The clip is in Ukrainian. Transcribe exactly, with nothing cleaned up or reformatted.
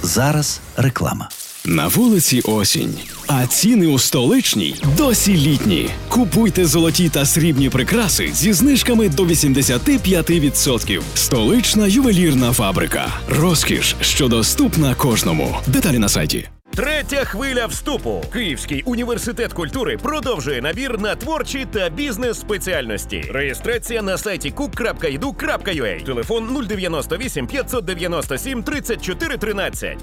Зараз реклама. На вулиці осінь, а ціни у столичній досі літні. Купуйте золоті та срібні прикраси зі знижками до вісімдесят п'ять відсотків. Столична ювелірна фабрика. Розкіш, що доступна кожному. Деталі на сайті. Третя хвиля вступу. Київський університет культури продовжує набір на творчі та бізнес-спеціальності. Реєстрація на сайті кук крапка і ді ю крапка ю а. Телефон нуль дев'яносто вісім п'ятсот дев'яносто сім тридцять чотири тринадцять.